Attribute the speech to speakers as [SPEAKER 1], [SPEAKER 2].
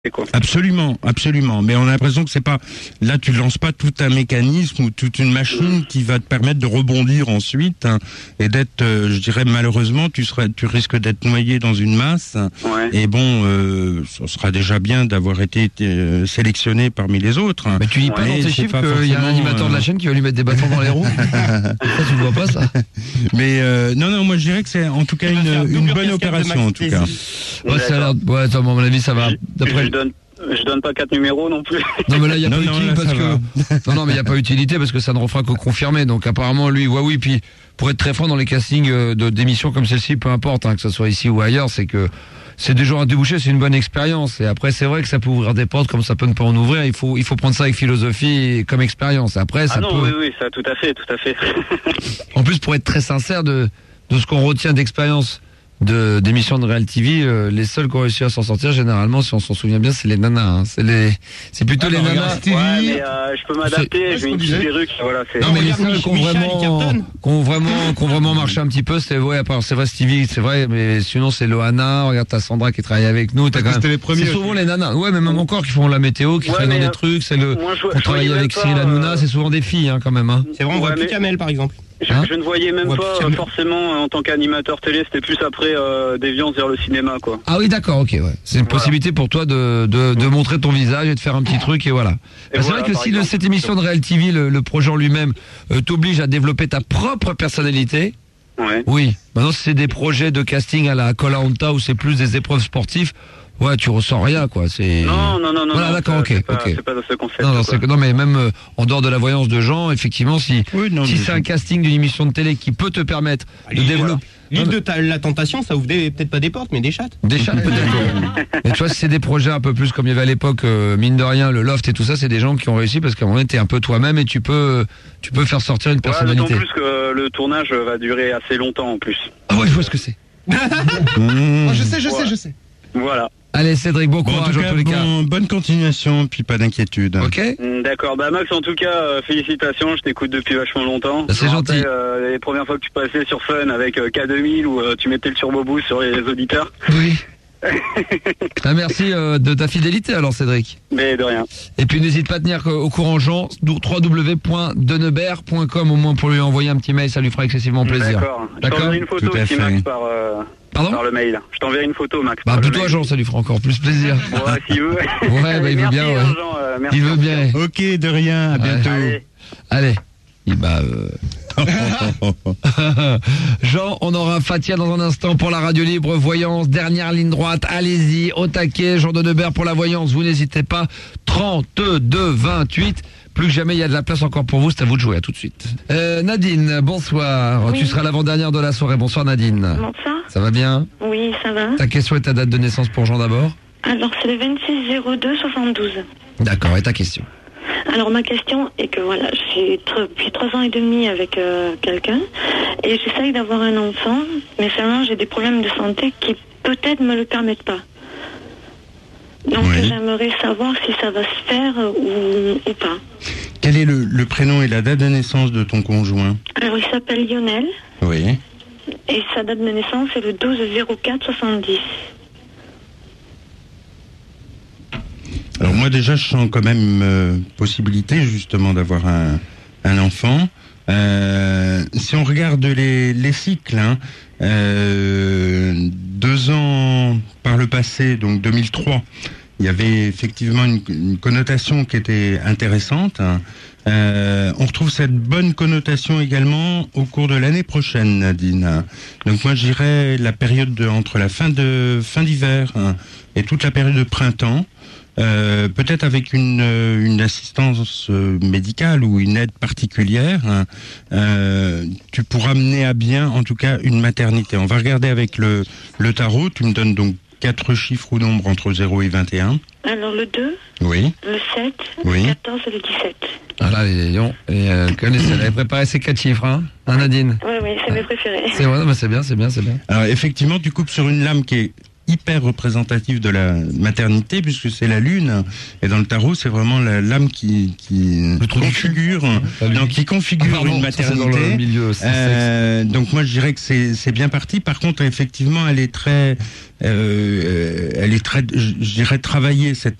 [SPEAKER 1] quoi.
[SPEAKER 2] Absolument, absolument. Mais on a l'impression que c'est pas, là tu lances pas tout un mécanisme ou toute une machine qui va te permettre de rebondir ensuite, hein, et d'être, je dirais malheureusement, tu risques d'être noyé dans une masse.
[SPEAKER 1] Ouais.
[SPEAKER 2] Et bon, ça sera déjà bien d'avoir été sélectionné parmi les autres.
[SPEAKER 3] Mais tu lis pas dans tes chiffres qu'il y a un animateur de la chaîne qui va lui mettre des bâtons dans les roues. Ça, tu le vois pas, ça.
[SPEAKER 2] Mais non, moi je dirais que c'est en tout cas une bonne opération en tout cas.
[SPEAKER 3] Ouais, ça a l'air. Ouais, attends, à mon avis, ça va. D'après.
[SPEAKER 1] Je donne pas 4 numéros non plus.
[SPEAKER 3] Non, mais là, il n'y a pas utilité parce que. Non, mais il n'y a pas utilité parce que ça ne refera que confirmer. Donc, apparemment, lui, oui. Puis, pour être très franc dans les castings d'émissions comme celle-ci, peu importe, hein, que ce soit ici ou ailleurs, c'est que c'est des jours à déboucher, c'est une bonne expérience. Et après, c'est vrai que ça peut ouvrir des portes comme ça peut ne pas en ouvrir. Il faut prendre ça avec philosophie et comme expérience. Après, ça peut.
[SPEAKER 1] Oui, ça, tout à fait.
[SPEAKER 3] En plus, pour être très sincère de ce qu'on retient d'expérience d'émissions de Real TV, les seuls qui ont réussi à s'en sortir généralement, si on s'en souvient bien, c'est les nanas, hein. C'est plutôt les nanas.
[SPEAKER 1] Ouais, mais je peux m'adapter, je mets une petite perruque, voilà.
[SPEAKER 3] Non, mais les seuls qui ont vraiment marché un petit peu, c'est vrai Stevie, c'est vrai, mais sinon c'est Loana, regarde t'as Sandra qui travaille avec nous, t'as quand même. C'est souvent les nanas, ouais, mais même encore qui font la météo, qui travaillent dans des trucs, on travaille avec Cyril Hanouna, c'est souvent des filles, hein, quand même, hein.
[SPEAKER 4] C'est vrai, on voit plus Kamel par exemple.
[SPEAKER 1] Je ne voyais même pas forcément en tant qu'animateur télé, c'était plus après déviance vers le cinéma, quoi.
[SPEAKER 3] Ah oui, d'accord, ok, ouais. C'est une possibilité pour toi de montrer ton visage et de faire un petit truc et voilà. C'est vrai que si cette émission de Real TV, le projet en lui-même, t'oblige à développer ta propre personnalité.
[SPEAKER 1] Ouais.
[SPEAKER 3] Oui. Maintenant, si c'est des projets de casting à la Koh-Lanta où c'est plus des épreuves sportives. Ouais, tu ressens rien, quoi. C'est.
[SPEAKER 1] Non.
[SPEAKER 3] Voilà, d'accord, ok.
[SPEAKER 1] C'est pas dans ce concept.
[SPEAKER 3] Non, mais même en dehors de la voyance de gens, effectivement, si c'est un casting d'une émission de télé qui peut te permettre de développer.
[SPEAKER 4] L'île de la tentation, ça ouvre peut-être pas des portes, mais des chattes.
[SPEAKER 3] Des chattes, peut-être. Mais tu vois, si c'est des projets un peu plus comme il y avait à l'époque, mine de rien, le loft et tout ça, c'est des gens qui ont réussi parce qu'à un moment, t'es un peu toi-même et tu peux faire sortir une personnalité.
[SPEAKER 1] D'autant plus que le tournage va durer assez longtemps en plus.
[SPEAKER 3] Ah ouais, je vois ce que c'est.
[SPEAKER 4] Je sais.
[SPEAKER 1] Voilà.
[SPEAKER 3] Allez, Cédric, bon courage en tous les cas.
[SPEAKER 2] Bonne continuation, puis pas d'inquiétude.
[SPEAKER 3] Ok.
[SPEAKER 1] D'accord. Bah Max, en tout cas, félicitations. Je t'écoute depuis vachement longtemps.
[SPEAKER 3] C'est gentil.
[SPEAKER 1] Les premières fois que tu passais sur Fun avec K2000 où tu mettais le turbo boost sur les auditeurs.
[SPEAKER 3] Oui. Merci de ta fidélité alors, Cédric.
[SPEAKER 1] Mais de rien.
[SPEAKER 3] Et puis n'hésite pas à tenir au courant Jean, www.denebert.com au moins pour lui envoyer un petit mail, ça lui fera excessivement plaisir.
[SPEAKER 1] D'accord. Je t'enverrai une photo aussi, Max, par le mail. Je t'enverrai une photo, Max.
[SPEAKER 3] Bah plutôt à Jean, ça lui fera encore plus plaisir.
[SPEAKER 1] Ouais, s'il veut.
[SPEAKER 3] Ouais, bah il veut bien, ouais.
[SPEAKER 1] Jean, merci,
[SPEAKER 3] il veut bien.
[SPEAKER 2] Ok, de rien, à bientôt.
[SPEAKER 3] Allez. Jean, on aura Fatia dans un instant pour la radio libre voyance, dernière ligne droite, allez-y, au taquet, Jean Denebert pour la voyance, vous n'hésitez pas, 32-28, plus que jamais il y a de la place encore pour vous, c'est à vous de jouer, à tout de suite. Nadine, bonsoir, oui. Tu seras l'avant-dernière de la soirée, bonsoir Nadine.
[SPEAKER 5] Bonsoir.
[SPEAKER 3] Ça va bien?
[SPEAKER 5] Oui, ça va.
[SPEAKER 3] Ta question et ta date de naissance pour Jean d'abord?
[SPEAKER 5] Alors c'est le 26/02/72.
[SPEAKER 3] D'accord, et ta question?
[SPEAKER 5] Alors ma question est que voilà, j'ai depuis 3 ans et demi avec quelqu'un et j'essaye d'avoir un enfant, mais seulement j'ai des problèmes de santé qui peut-être me le permettent pas. Donc j'aimerais savoir si ça va se faire ou pas.
[SPEAKER 2] Quel est le prénom et la date de naissance de ton conjoint?
[SPEAKER 5] Alors il s'appelle Lionel.
[SPEAKER 2] Oui.
[SPEAKER 5] Et sa date de naissance est le 12/04/70.
[SPEAKER 2] Alors moi déjà je sens quand même possibilité justement d'avoir un enfant. Si on regarde les cycles, 2 ans par le passé, donc 2003, il y avait effectivement une connotation qui était intéressante. On retrouve cette bonne connotation également au cours de l'année prochaine, Nadine. Donc moi je dirais la période entre la fin d'hiver et toute la période de printemps. Peut-être avec une assistance médicale ou une aide particulière, tu pourras mener à bien en tout cas une maternité. On va regarder avec le tarot, tu me donnes donc 4 chiffres ou nombres entre 0 et 21.
[SPEAKER 5] Alors le 2,
[SPEAKER 2] oui.
[SPEAKER 5] Le 7,
[SPEAKER 2] oui.
[SPEAKER 5] Le 14 et le 17.
[SPEAKER 3] Voilà, les lions. Et elle avait préparé ces 4 chiffres, hein, Nadine?
[SPEAKER 5] Oui, c'est mes préférés.
[SPEAKER 3] C'est vrai, mais c'est bien.
[SPEAKER 2] Alors effectivement, tu coupes sur une lame qui est hyper représentatif de la maternité, puisque c'est la lune, et dans le tarot, c'est vraiment l'âme qui configure une maternité. Donc moi, je dirais que c'est bien parti. Par contre, effectivement, elle est très, je dirais, travaillée, cette